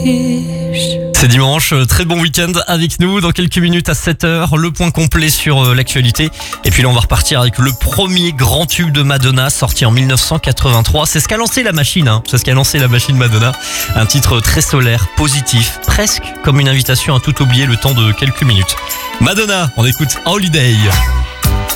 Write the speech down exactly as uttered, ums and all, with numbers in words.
C'est dimanche, très bon week-end avec nous. Dans quelques minutes à sept heures, le point complet sur l'actualité. Et puis là, on va repartir avec le premier grand tube de Madonna, sorti en dix-neuf cent quatre-vingt-trois. C'est ce qu'a lancé la machine, hein. C'est ce qu'a lancé la machine Madonna. Un titre très solaire, positif, presque comme une invitation à tout oublier le temps de quelques minutes. Madonna, on écoute Holiday.